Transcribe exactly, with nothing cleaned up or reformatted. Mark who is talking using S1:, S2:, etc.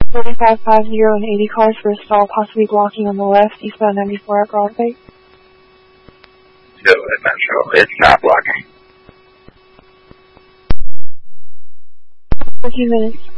S1: thirty-five fifty and eighty cars for a stall, possibly blocking on the left, eastbound ninety-four at Broadway.
S2: Go ahead, Metro. It's not blocking.
S1: For a few minutes.